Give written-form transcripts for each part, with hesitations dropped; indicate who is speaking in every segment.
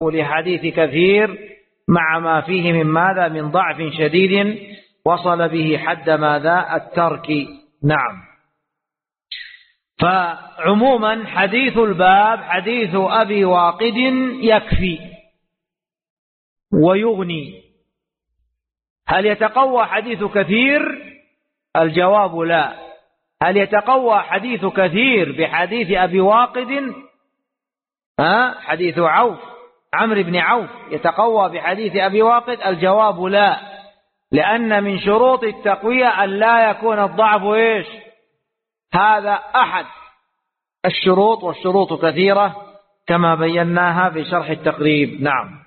Speaker 1: لحديث كثير مع ما فيه من ماذا؟ من ضعف شديد وصل به حد ماذا؟ الترك. نعم. فعموما حديث الباب حديث أبي واقد يكفي ويغني. هل يتقوى حديث كثير؟ الجواب لا. هل يتقوى حديث كثير بحديث أبي واقد؟ حديث عمرو بن عوف يتقوى بحديث أبي واقد؟ الجواب لا، لأن من شروط التقوية أن لا يكون الضعف إيش؟ هذا أحد الشروط، والشروط كثيرة كما بيناها في شرح التقريب. نعم.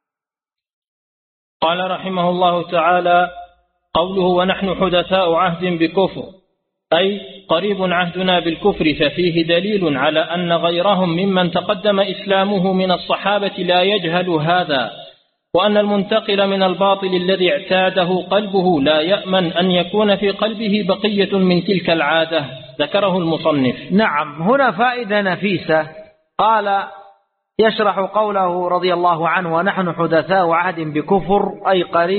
Speaker 2: قال رحمه الله تعالى: قوله ونحن حدثاء عهد بكفر، أي قريب عهدنا بالكفر، ففيه دليل على أن غيرهم ممن تقدم إسلامه من الصحابة لا يجهل هذا، وأن المنتقل من الباطل الذي اعتاده قلبه لا يأمن أن يكون في قلبه بقية من تلك العادة، ذكره المصنف.
Speaker 1: نعم. هنا فائدة نفيسة. قال يشرح قوله رضي الله عنه: ونحن حدثاء عهد بكفر،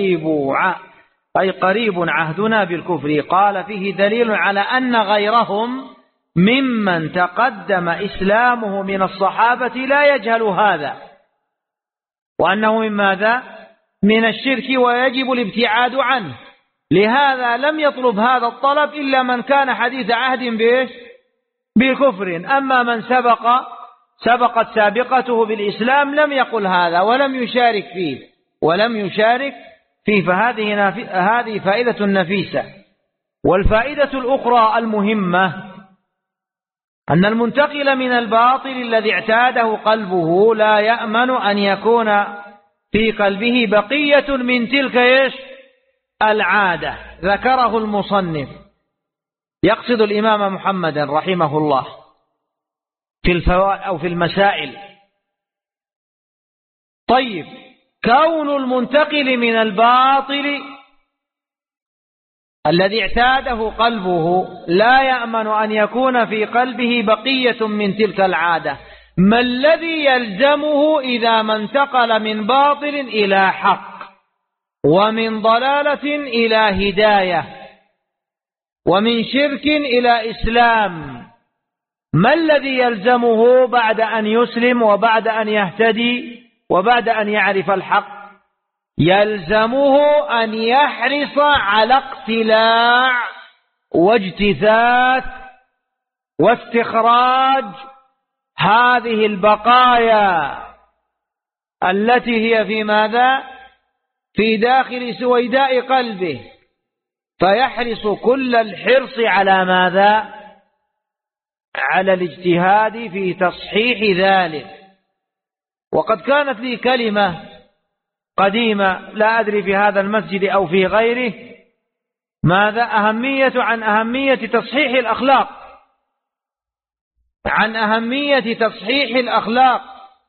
Speaker 1: أي قريب عهدنا بالكفر. قال فيه دليل على أن غيرهم ممن تقدم إسلامه من الصحابة لا يجهل هذا، وأنه من ماذا؟ من الشرك، ويجب الابتعاد عنه. لهذا لم يطلب هذا الطلب إلا من كان حديث عهد بالكفر. أما من سبقت سابقته بالإسلام لم يقل هذا ولم يشارك فيه، فهذه فائدة نفيسة. والفائدة الأخرى المهمة أن المنتقل من الباطل الذي اعتاده قلبه لا يأمن أن يكون في قلبه بقية من تلك العادة، ذكره المصنف، يقصد الإمام محمد رحمه الله في الفوائد أو في المسائل. طيب، كون المنتقل من الباطل الذي اعتاده قلبه لا يأمن أن يكون في قلبه بقية من تلك العادة، ما الذي يلزمه إذا ما انتقل من باطل إلى حق، ومن ضلالة إلى هداية، ومن شرك إلى إسلام؟ ما الذي يلزمه بعد أن يسلم وبعد أن يهتدي وبعد أن يعرف الحق؟ يلزمه أن يحرص على اقتلاع واجتثاث واستخراج هذه البقايا التي هي في ماذا؟ في داخل سويداء قلبه، فيحرص كل الحرص على ماذا؟ على الاجتهاد في تصحيح ذلك. وقد كانت لي كلمة قديمة لا أدري في هذا المسجد أو في غيره، ماذا؟ عن أهمية تصحيح الأخلاق، عن أهمية تصحيح الأخلاق.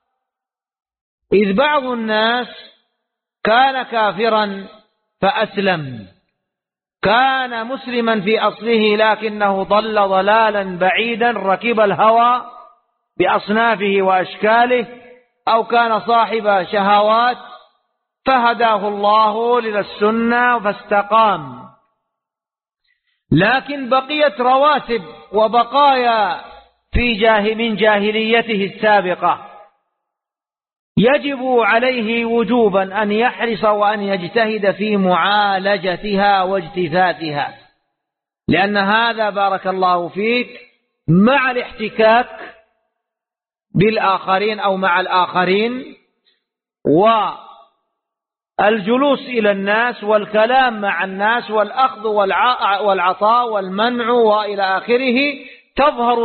Speaker 1: إذ بعض الناس كان كافرا فأسلم، كان مسلما في أصله لكنه ضل ضلالا بعيدا، ركب الهوى بأصنافه وأشكاله، أو كان صاحب شهوات فهداه الله للسنة فاستقام، لكن بقيت رواسب وبقايا من جاهليته السابقة، يجب عليه وجوبا أن يحرص وأن يجتهد في معالجتها واجتثاثها، لأن هذا بارك الله فيك مع الاحتكاك بالآخرين أو مع الآخرين والجلوس إلى الناس والكلام مع الناس والأخذ والعطاء والمنع وإلى آخره، تظهر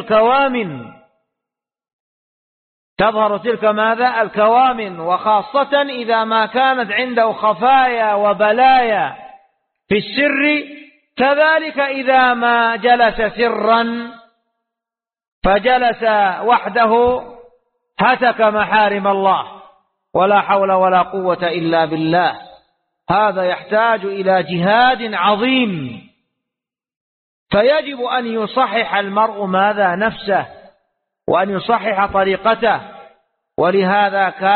Speaker 1: تلك ماذا؟ الكوامن، وخاصة إذا ما كانت عنده خفايا وبلايا في السر، كذلك إذا ما جلس سرا فجلس وحده هتك محارم الله، ولا حول ولا قوة إلا بالله. هذا يحتاج إلى جهاد عظيم، فيجب أن يصحح المرء ماذا؟ نفسه، وأن يصحح طريقته. ولهذا كان